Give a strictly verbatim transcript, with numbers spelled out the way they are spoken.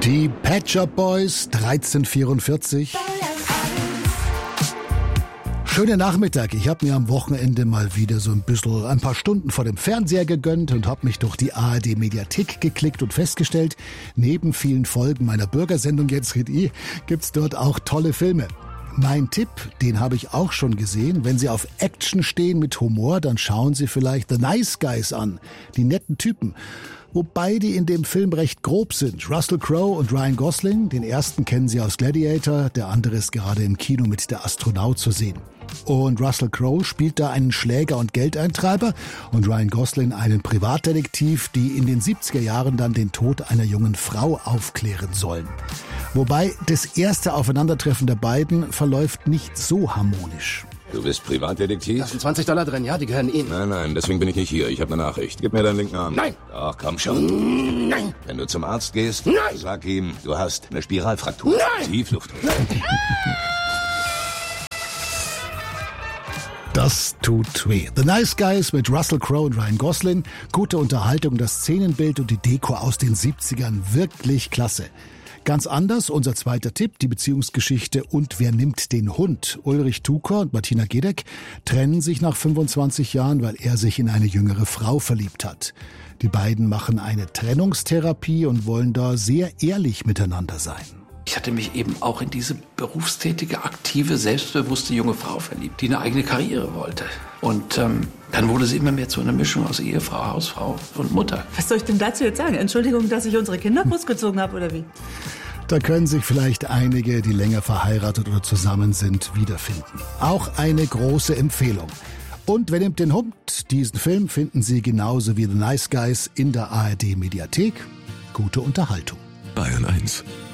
Die Pet Shop Boys, dreizehnhundertvierundvierzig. Schönen Nachmittag. Ich habe mir am Wochenende mal wieder so ein bisschen ein paar Stunden vor dem Fernseher gegönnt und habe mich durch die A R D-Mediathek geklickt und festgestellt, neben vielen Folgen meiner Bürgersendung Jetzt red ich, gibt's dort auch tolle Filme. Mein Tipp, den habe ich auch schon gesehen. Wenn Sie auf Action stehen mit Humor, dann schauen Sie vielleicht The Nice Guys an, die netten Typen. Wobei die in dem Film recht grob sind. Russell Crowe und Ryan Gosling, den ersten kennen Sie aus Gladiator, der andere ist gerade im Kino mit Der Astronaut zu sehen. Und Russell Crowe spielt da einen Schläger und Geldeintreiber und Ryan Gosling einen Privatdetektiv, die in den siebziger Jahren dann den Tod einer jungen Frau aufklären sollen. Wobei das erste Aufeinandertreffen der beiden verläuft nicht so harmonisch. Du bist Privatdetektiv? Da sind zwanzig Dollar drin, ja, die gehören Ihnen. Nein, nein, deswegen bin ich nicht hier. Ich habe eine Nachricht. Gib mir deinen linken Arm. Nein! Ach, komm schon. Nein! Wenn du zum Arzt gehst, Nein! sag ihm, du hast eine Spiralfraktur. Nein! Tiefluft. Das tut weh. The Nice Guys mit Russell Crowe und Ryan Gosling. Gute Unterhaltung, das Szenenbild und die Deko aus den siebzigern. Wirklich klasse. Ganz anders, unser zweiter Tipp, die Beziehungsgeschichte Und wer nimmt den Hund? Ulrich Tucker und Martina Gedeck trennen sich nach fünfundzwanzig Jahren, weil er sich in eine jüngere Frau verliebt hat. Die beiden machen eine Trennungstherapie und wollen da sehr ehrlich miteinander sein. Ich hatte mich eben auch in diese berufstätige, aktive, selbstbewusste junge Frau verliebt, die eine eigene Karriere wollte. Und ähm, dann wurde sie immer mehr zu einer Mischung aus Ehefrau, Hausfrau und Mutter. Was soll ich denn dazu jetzt sagen? Entschuldigung, dass ich unsere Kinder großgezogen habe, oder wie? Da können sich vielleicht einige, die länger verheiratet oder zusammen sind, wiederfinden. Auch eine große Empfehlung. Und wer nimmt den Hund? Diesen Film finden Sie genauso wie The Nice Guys in der A R D-Mediathek. Gute Unterhaltung. Bayern eins.